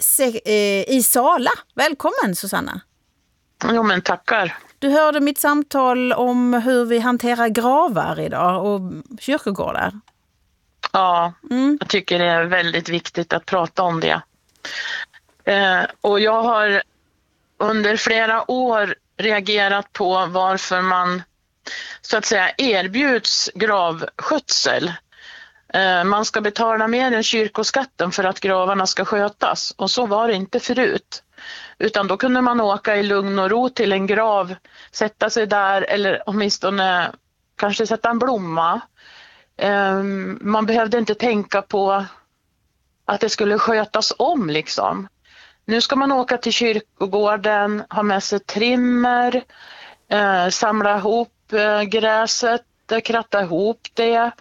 i Sala. Välkommen, Susanna. Jo, men tackar. Du hörde mitt samtal om hur vi hanterar gravar idag och kyrkogårdar. Ja, jag tycker det är väldigt viktigt att prata om det. Och jag har under flera år reagerat på varför man så att säga erbjuds gravskötsel. Man ska betala mer än kyrkoskatten för att gravarna ska skötas, och så var det inte förut. Utan då kunde man åka i lugn och ro till en grav, sätta sig där eller åtminstone kanske sätta en blomma. Man behövde inte tänka på att det skulle skötas om liksom. Nu ska man åka till kyrkogården, ha med sig trimmer, samla ihop gräset, kratta ihop det.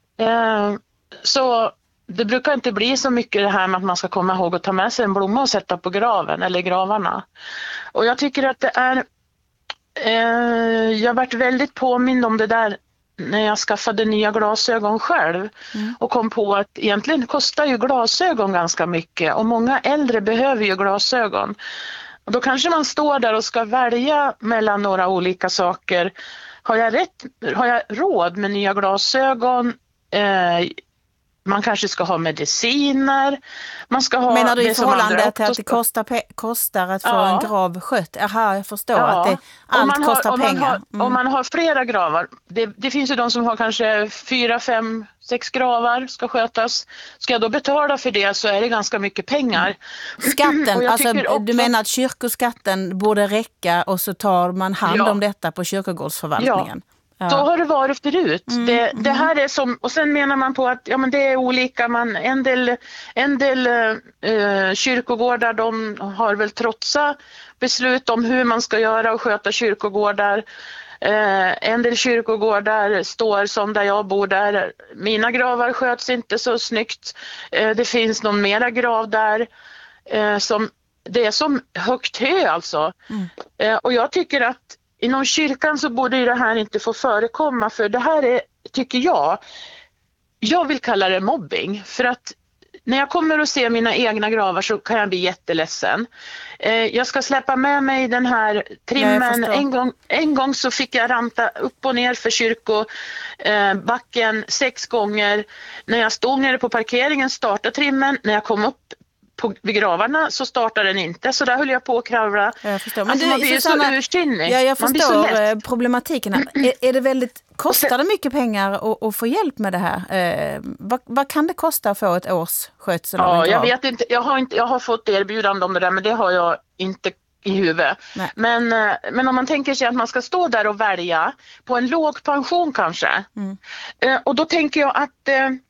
Så det brukar inte bli så mycket det här med att man ska komma ihåg att ta med sig en blomma och sätta på graven eller gravarna. Och jag tycker att det är, jag har varit väldigt påmind om det där när jag skaffade nya glasögon själv och kom på att egentligen kostar ju glasögon ganska mycket, och många äldre behöver ju glasögon. Och då kanske man står där och ska välja mellan några olika saker har jag råd med nya glasögon? Man kanske ska ha mediciner. Man ska ha. Menar du i förhållande till att det kostar att få en grav skött? Jaha, jag förstår att allt kostar pengar. Om man har flera gravar. Det finns ju de som har kanske 4, 5, 6 gravar ska skötas. Ska jag då betala för det så är det ganska mycket pengar. Skatten, alltså du menar att kyrkoskatten borde räcka och så tar man hand om detta på kyrkogårdsförvaltningen? Ja. Så har det varit förut. Det här är som, och sen menar man på att men det är olika. En del kyrkogårdar de har väl trotsat beslut om hur man ska göra och sköta kyrkogårdar. En del kyrkogårdar står som där jag bor där. Mina gravar sköts inte så snyggt. Det finns någon mera grav där som det är som högt hö alltså. Och jag tycker att inom kyrkan så borde det här inte få förekomma, för det här är, tycker jag vill kalla det mobbing, för att när jag kommer och ser mina egna gravar så kan jag bli jätteledsen. Jag ska släppa med mig den här trimmen. En gång så fick jag ranta upp och ner för kyrkobacken 6 gånger. När jag stod nere på parkeringen startade trimmen. När jag kom upp vid gravarna så startar den inte, så där höll jag på att kravla. Jag förstår. Men man blir så ursinnig. Jag förstår problematiken här. Är det kostar det mycket pengar att få hjälp med det här? Vad kan det kosta att få ett års skötsel av en grav? Jag vet inte. Jag har fått erbjudande om det där, men det har jag inte i huvudet. Men om man tänker sig att man ska stå där och välja på en låg pension kanske. Och då tänker jag att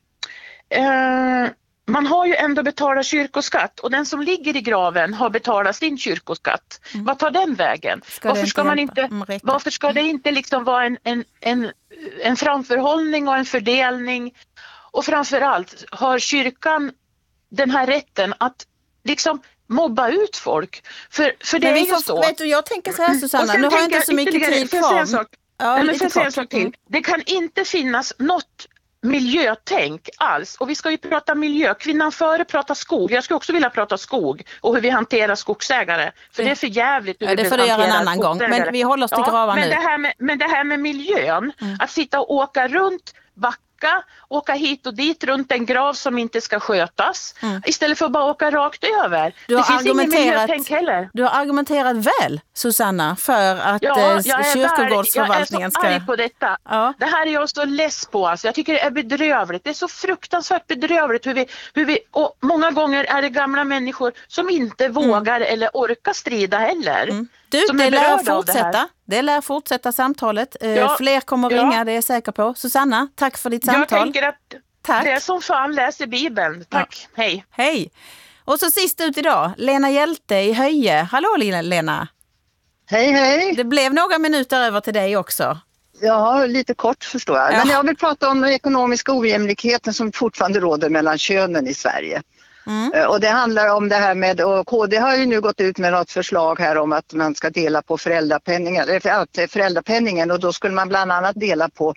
man har ju ändå betalat kyrkoskatt, och den som ligger i graven har betalat sin kyrkoskatt. Vad tar den vägen? Varför ska det inte liksom vara en framförhållning och en fördelning? Och framförallt har kyrkan den här rätten att liksom mobba ut folk. För det är ju så. Vet du, jag tänker så här, Susanna, nu har jag inte så mycket tid kvar. Det kan inte finnas något miljötänk alls. Och vi ska ju prata miljö. Kvinnan före pratar skog. Jag skulle också vilja prata skog och hur vi hanterar skogsägare. För det är för jävligt. Det får du göra en annan gång. Men vi håller oss till gravar nu. Men det här med miljön. Att sitta och åka runt åka hit och dit runt en grav som inte ska skötas. Istället för att bara åka rakt över. Det finns ingen miljötänk heller. Du har argumenterat väl, Susanna, för att kyrkogårdsförvaltningen ska... Jag är så arg på detta. Ja. Det här är jag så less på. Alltså. Jag tycker det är bedrövligt. Det är så fruktansvärt bedrövligt hur vi och många gånger är det gamla människor som inte vågar eller orkar strida heller. Det lär fortsätta samtalet. Fler kommer att ringa, det är jag säker på. Susanna, tack för ditt samtal. Jag tänker att det är som fan läser Bibeln. Tack, hej. Hej. Och så sist ut idag, Lena Hjälte i Höje. Hallå Lena. Hej. Det blev några minuter över till dig också. Ja, lite kort förstår jag. Men jag vill prata om den ekonomiska ojämlikheten som fortfarande råder mellan könen i Sverige. Och det handlar om det här med, och KD har ju nu gått ut med något förslag här om att man ska dela på föräldrapenningen, och då skulle man bland annat dela på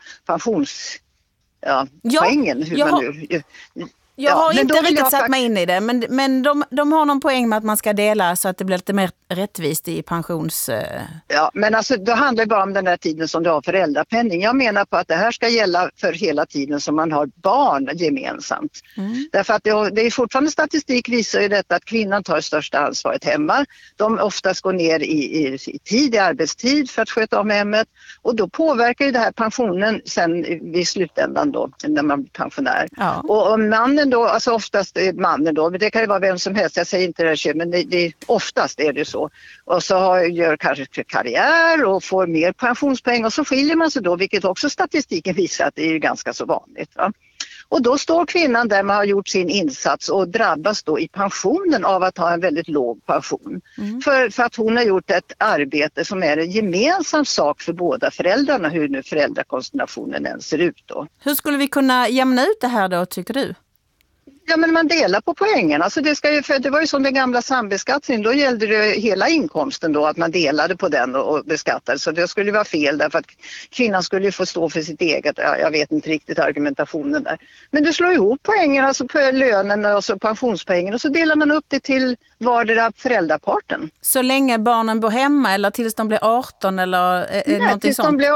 poängen. Jag har inte riktigt satt mig in i det, men de har någon poäng med att man ska dela så att det blir lite mer rättvist i pensions... Ja, men alltså det handlar bara om den där tiden som du har föräldrapenning. Jag menar på att det här ska gälla för hela tiden som man har barn gemensamt. Därför att det är fortfarande statistik visar ju detta att kvinnan tar största ansvaret hemma. De oftast går ner i arbetstid för att sköta om hemmet, och då påverkar ju det här pensionen sen vid slutändan då när man blir pensionär. Ja. Och om mannen då, alltså oftast är mannen då, men det kan ju vara vem som helst, jag säger inte det här, men det oftast är det så. Och så gör kanske karriär och får mer pensionspoäng, och så skiljer man sig då, vilket också statistiken visar att det är ju ganska så vanligt. Va? Och då står kvinnan där man har gjort sin insats och drabbas då i pensionen av att ha en väldigt låg pension. För att hon har gjort ett arbete som är en gemensam sak för båda föräldrarna, hur nu föräldrakonstellationen än ser ut då. Hur skulle vi kunna jämna ut det här då, tycker du? Ja, men man delar på poängen. Alltså det var ju som den gamla sambeskattningen. Då gällde det hela inkomsten då, att man delade på den och beskattade. Så det skulle vara fel därför att kvinnan skulle ju få stå för sitt eget. Jag vet inte riktigt argumentationen där. Men du slår ihop poängen, alltså på lönen och så pensionspoängen, och så delar man upp det till vardera föräldraparten. Så länge barnen bor hemma eller tills de blir 18 eller någonting sånt? Tills de blir 18.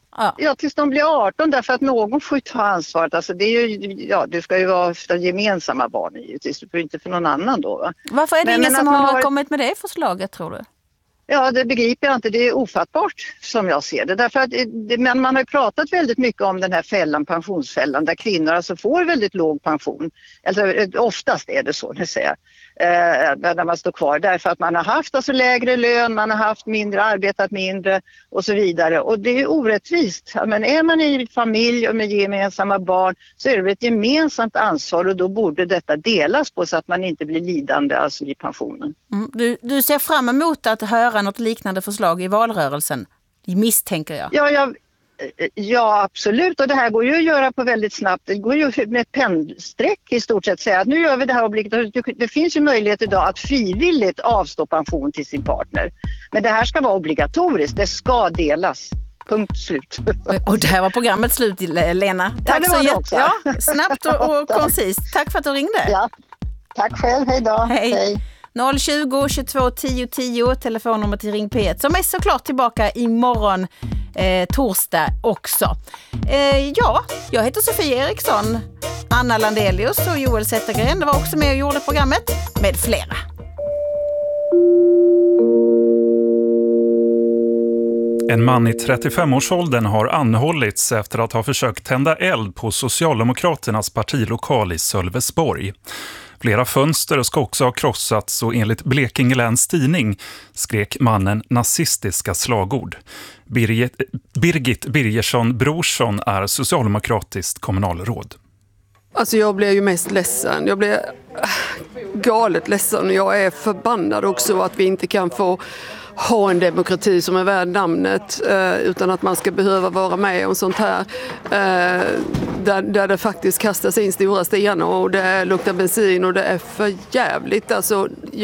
Ja, tills de blir 18, därför att någon får ta ansvaret. Alltså det är ju, det ska ju vara för de gemensamma barnen givetvis, inte för någon annan då. Va? Varför är det ingen som har kommit med det förslaget, tror du? Ja, det begriper jag inte. Det är ofattbart som jag ser det. Därför att men man har ju pratat väldigt mycket om den här fällan, pensionsfällan, där kvinnor alltså får väldigt låg pension. Alltså, oftast är det så, det säger jag. När man står kvar. Därför att man har haft alltså lägre lön, man har haft mindre, arbetat mindre och så vidare. Och det är orättvist. Men är man i familj och med gemensamma barn så är det ett gemensamt ansvar och då borde detta delas på så att man inte blir lidande alltså i pensionen. Du ser fram emot att höra något liknande förslag i valrörelsen, misstänker jag. Ja, absolut. Och det här går ju att göra på väldigt snabbt. Det går ju med ett pennsträck i stort sett säga att nu gör vi det här obligatoriskt. Det finns ju möjlighet idag att frivilligt avstå pension till sin partner. Men det här ska vara obligatoriskt. Det ska delas. Punkt slut. Och det här var programmet slut, Lena. Tack så jättemycket. Snabbt och koncist. Tack för att du ringde. Ja. Tack själv. Hej då. Hej. 020 22 10 10 telefonnummer till Ring P1 som är såklart tillbaka imorgon torsdag också. Jag heter Sofie Eriksson, Anna Landelius och Joel Zettergren var också med och gjorde programmet med flera. En man i 35-årsåldern har anhållits efter att ha försökt tända eld på Socialdemokraternas partilokal i Sölvesborg. Flera fönster ska också ha krossats och enligt Blekinge Läns Tidning skrek mannen nazistiska slagord. Birgit Birgersson Brorsson är socialdemokratiskt kommunalråd. Alltså jag blev ju mest ledsen. Jag blev galet ledsen. Jag är förbannad också att vi inte kan få ha en demokrati som är värd namnet utan att man ska behöva vara med om sånt här där det faktiskt kastas in stora stenar och det luktar bensin och det är för jävligt. Alltså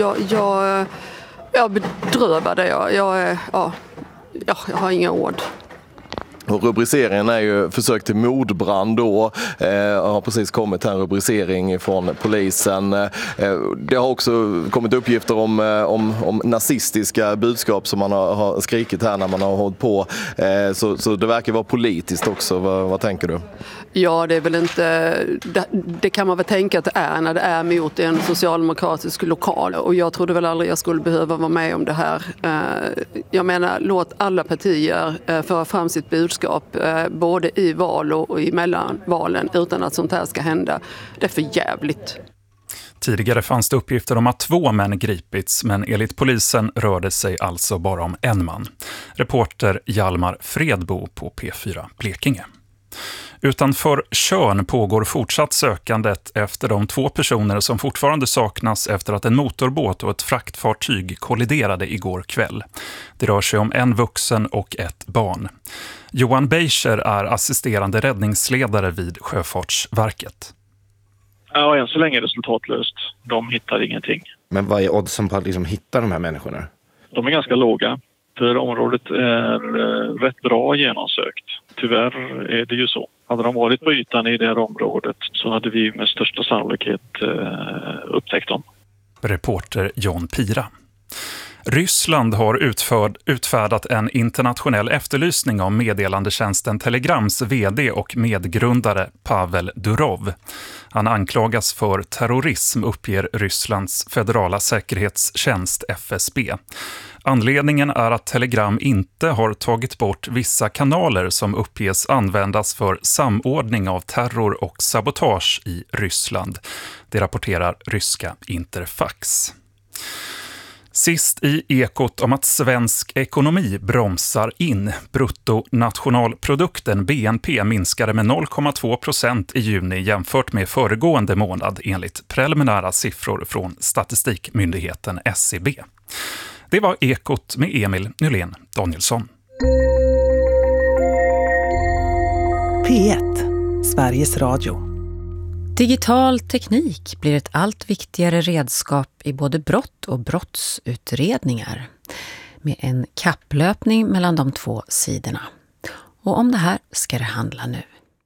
jag bedrövade. Jag har inga ord. Och rubriceringen är ju försök till mordbrand då. Har precis kommit här en rubricering från polisen. Det har också kommit uppgifter om nazistiska budskap som man har skrikit här när man har hållit på. Så det verkar vara politiskt också. Vad tänker du? Ja, det är väl inte... Det kan man väl tänka att det är när det är mot en socialdemokratisk lokal. Och jag trodde väl aldrig jag skulle behöva vara med om det här. Jag menar, låt alla partier föra fram sitt budskap både i val och i mellanvalen utan att sånt här ska hända. Det är för jävligt. Tidigare fanns det uppgifter om att 2 män gripits, men enligt polisen rörde sig alltså bara om en man. Reporter Hjalmar Fredbo på P4 Blekinge. Utanför Tjörn pågår fortsatt sökandet efter de 2 personer som fortfarande saknas efter att en motorbåt och ett fraktfartyg kolliderade igår kväll. Det rör sig om en vuxen och ett barn. Johan Beischer är assisterande räddningsledare vid Sjöfartsverket. Ja, än så länge är det resultatlöst. De hittar ingenting. Men vad är oddsen på att hitta de här människorna? De är ganska låga. För området är rätt bra genomsökt. Tyvärr är det ju så. Hade de varit på ytan i det här området så hade vi med största sannolikhet upptäckt dem. Reporter John Pira. Ryssland har utfärdat en internationell efterlysning av meddelandetjänsten Telegrams vd och medgrundare Pavel Durov. Han anklagas för terrorism, uppger Rysslands federala säkerhetstjänst FSB. Anledningen är att Telegram inte har tagit bort vissa kanaler som uppges användas för samordning av terror och sabotage i Ryssland. Det rapporterar ryska Interfax. Sist i ekot om att svensk ekonomi bromsar in. Bruttonationalprodukten BNP minskade med 0,2% i juni jämfört med föregående månad enligt preliminära siffror från statistikmyndigheten SCB. Det var ekot med Emil Nylén Danielsson. P1, Sveriges Radio. Digital teknik blir ett allt viktigare redskap i både brott och brottsutredningar, med en kapplöpning mellan de 2 sidorna. Och om det här ska det handla nu.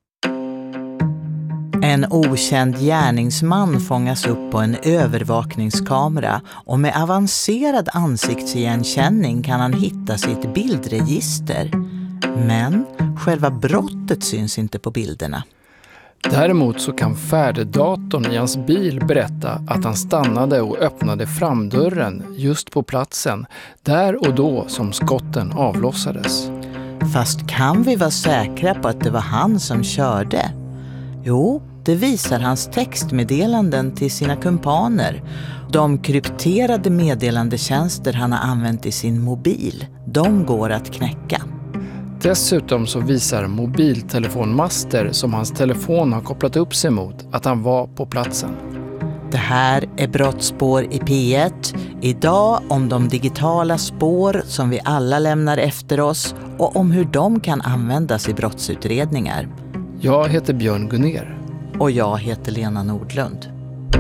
En okänd gärningsman fångas upp på en övervakningskamera och med avancerad ansiktsigenkänning kan han hitta sitt bildregister. Men själva brottet syns inte på bilderna. Däremot så kan färdedatorn i hans bil berätta att han stannade och öppnade framdörren just på platsen, där och då som skotten avlossades. Fast kan vi vara säkra på att det var han som körde? Jo, det visar hans textmeddelanden till sina kumpaner. De krypterade meddelandetjänster han har använt i sin mobil, de går att knäcka. Dessutom så visar mobiltelefonmaster som hans telefon har kopplat upp sig mot att han var på platsen. Det här är Brottsspår i P1. Idag om de digitala spår som vi alla lämnar efter oss och om hur de kan användas i brottsutredningar. Jag heter Björn Gunner. Och jag heter Lena Nordlund.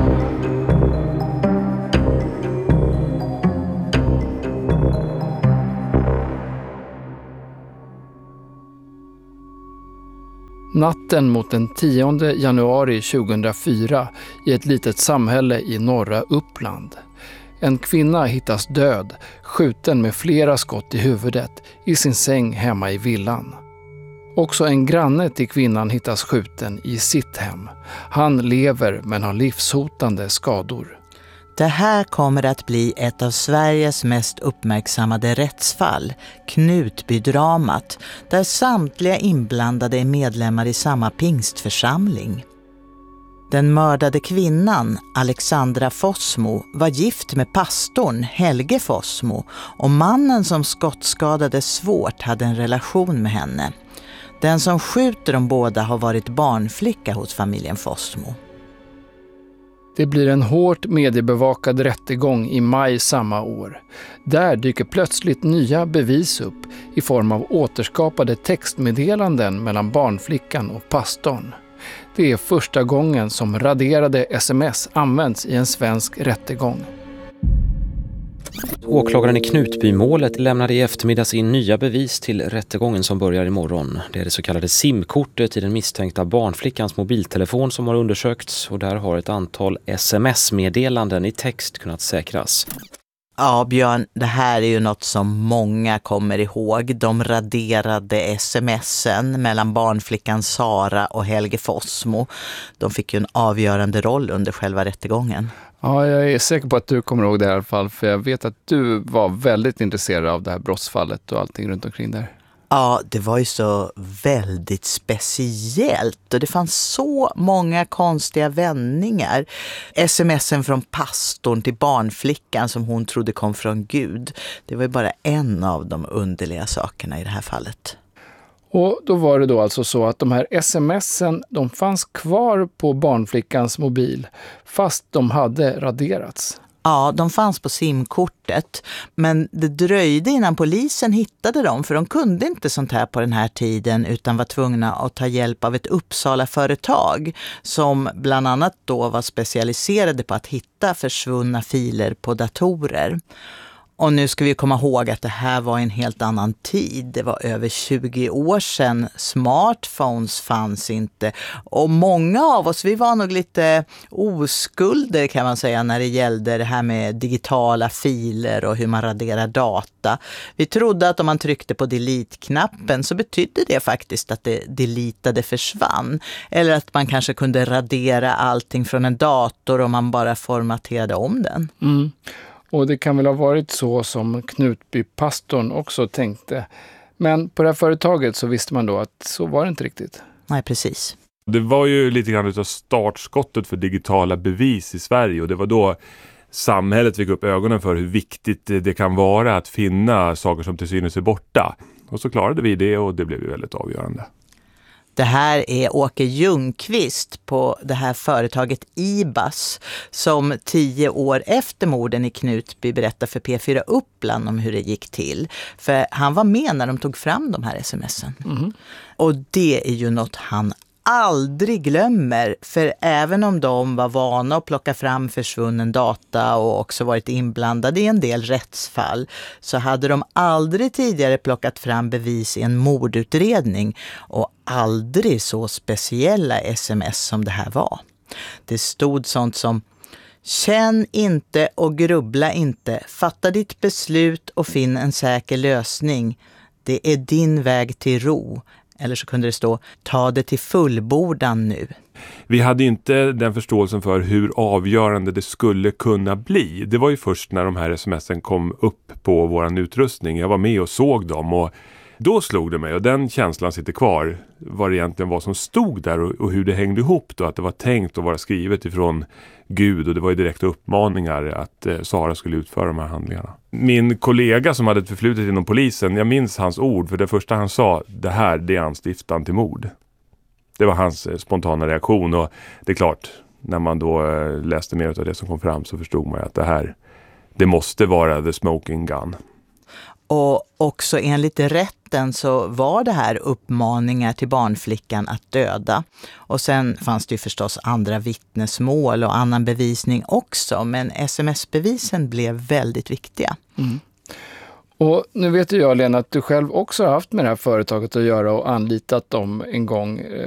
Natten mot den 10 januari 2004 i ett litet samhälle i norra Uppland. En kvinna hittas död, skjuten med flera skott i huvudet i sin säng hemma i villan. Också en granne till kvinnan hittas skjuten i sitt hem. Han lever men har livshotande skador. Det här kommer att bli ett av Sveriges mest uppmärksammade rättsfall, Knutbydramat, där samtliga inblandade är medlemmar i samma pingstförsamling. Den mördade kvinnan, Alexandra Fossmo, var gift med pastorn Helge Fossmo och mannen som skottskadades svårt hade en relation med henne. Den som skjuter de båda har varit barnflicka hos familjen Fossmo. Det blir en hårt mediebevakad rättegång i maj samma år. Där dyker plötsligt nya bevis upp i form av återskapade textmeddelanden mellan barnflickan och pastorn. Det är första gången som raderade sms används i en svensk rättegång. Åklagaren i Knutbymålet lämnade i eftermiddags in nya bevis till rättegången som börjar imorgon. Det är det så kallade SIM-kortet i den misstänkta barnflickans mobiltelefon som har undersökts och där har ett antal sms-meddelanden i text kunnat säkras. Ja, Björn, det här är ju något som många kommer ihåg. De raderade sms'en mellan barnflickan Sara och Helge Fossmo. De fick ju en avgörande roll under själva rättegången. Ja, jag är säker på att du kommer ihåg det i alla fall, för jag vet att du var väldigt intresserad av det här brottsfallet och allting runt omkring där. Ja, det var ju så väldigt speciellt och det fanns så många konstiga vändningar. SMSen från pastorn till barnflickan som hon trodde kom från Gud. Det var ju bara en av de underliga sakerna i det här fallet. Och då var det då alltså så att de här sms'en, de fanns kvar på barnflickans mobil fast de hade raderats. Ja, de fanns på SIM-kortet, men det dröjde innan polisen hittade dem för de kunde inte sånt här på den här tiden utan var tvungna att ta hjälp av ett Uppsala-företag som bland annat då var specialiserade på att hitta försvunna filer på datorer. Och nu ska vi komma ihåg att det här var en helt annan tid. Det var över 20 år sedan. Smartphones fanns inte. Och många av oss, vi var nog lite oskulder kan man säga när det gällde det här med digitala filer och hur man raderar data. Vi trodde att om man tryckte på delete-knappen så betydde det faktiskt att det deletade försvann. Eller att man kanske kunde radera allting från en dator om man bara formaterade om den. Mm. Och det kan väl ha varit så som Knutbypastorn också tänkte. Men på det här företaget så visste man då att så var det inte riktigt. Nej, precis. Det var ju lite grann utav startskottet för digitala bevis i Sverige och det var då samhället fick upp ögonen för hur viktigt det kan vara att finna saker som till synes är borta. Och så klarade vi det och det blev ju väldigt avgörande. Det här är Åke Ljungqvist på det här företaget IBAS som 10 år efter morden i Knutby berättar för P4 Uppland om hur det gick till. För han var med när de tog fram de här sms'en. Mm. Och det är ju något han aldrig glömmer, för även om de var vana att plocka fram försvunnen data och också varit inblandade i en del rättsfall så hade de aldrig tidigare plockat fram bevis i en mordutredning och aldrig så speciella sms som det här var. Det stod sånt som: känn inte och grubbla inte, fatta ditt beslut och finn en säker lösning. det är din väg till ro. Eller så kunde det stå, ta det till fullbordan nu. Vi hade inte den förståelsen för hur avgörande det skulle kunna bli. Det var ju först när de här sms'en kom upp på våran utrustning. Jag var med och såg dem och då slog det mig, och den känslan sitter kvar, vad det egentligen var som stod där och hur det hängde ihop då. Att det var tänkt att vara skrivet ifrån Gud, och det var ju direkta uppmaningar att Sara skulle utföra de här handlingarna. Min kollega som hade ett förflutet inom polisen, jag minns hans ord, för det första han sa, det är anstiftan till mord. Det var hans spontana reaktion, och det är klart, när man då läste mer av det som kom fram så förstod man att det måste vara the smoking gun. Och också enligt rätten så var det här uppmaningar till barnflickan att döda. Och sen fanns det ju förstås andra vittnesmål och annan bevisning också. Men sms-bevisen blev väldigt viktiga. Mm. Och nu vet ju jag, Lena, att du själv också har haft med det här företaget att göra och anlitat dem en gång